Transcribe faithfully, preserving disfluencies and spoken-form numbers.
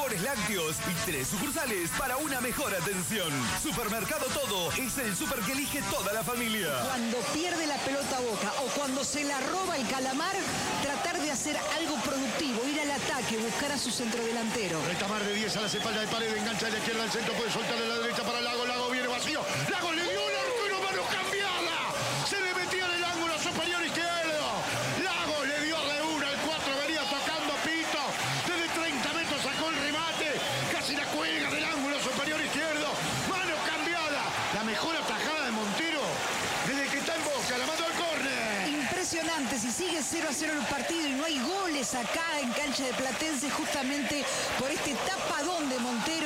mejores lácteos y tres sucursales para una mejor atención. Supermercado Todo es el super que elige toda la familia. Cuando pierde la pelota Boca o cuando se la roba el Calamar, tratar de hacer algo productivo, ir al ataque, buscar a su centrodelantero. Retamar de diez a la espalda de Paredes, engancha de la izquierda al centro, puede soltar de la derecha para Lago, Lago viene vacío, Lago le dio el arquero, mano cambiada, se le metía en el ángulo superior izquierdo, Lago le dio de una, el cuatro venía tocando pito, desde treinta metros sacó el remate, casi la cuelga del ángulo superior izquierdo, mano cambiada, la mejor atajada de Montero desde que está en Boca, la mandó al córner. Impresionante, si sigue cero a cero el partido y no hay goles acá en cancha de Platense justamente por este tapadón de Montero.